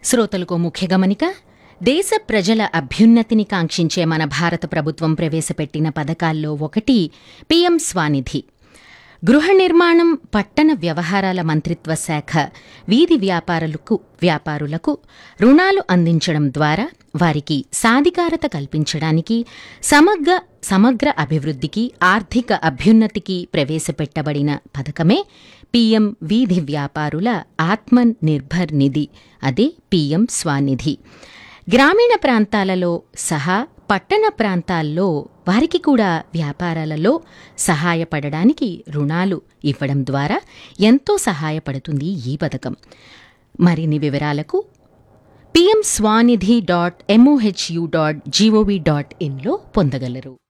శ్రోతలకు ముఖ్య గమనిక. దేశ ప్రజల అభ్యున్నతిని కాంక్షించే మన భారత ప్రభుత్వం ప్రవేశపెట్టిన పథకాల్లో ఒకటి పీఎం స్వానిధి. గృహ నిర్మాణం, పట్టణ వ్యవహారాల మంత్రిత్వ శాఖ వీధి వ్యాపారులకు రుణాలు అందించడం ద్వారా వారికి సాధికారత కల్పించడానికి, సమగ్ర అభివృద్ధికి, ఆర్థిక అభ్యున్నతికి ప్రవేశపెట్టబడిన పథకమే పీఎం వీధి వ్యాపారుల ఆత్మ నిర్భర్ నిధి, అదే పీఎం స్వానిధి. గ్రామీణ ప్రాంతాలలో సహా పట్టణ ప్రాంతాల్లో వారికి కూడా వ్యాపారాలలో సహాయపడడానికి రుణాలు ఇవ్వడం ద్వారా ఎంతో సహాయపడుతుంది ఈ పథకం. మరిన్ని వివరాలకు pmswanidhi.mohu.gov.in లో పొందగలరు.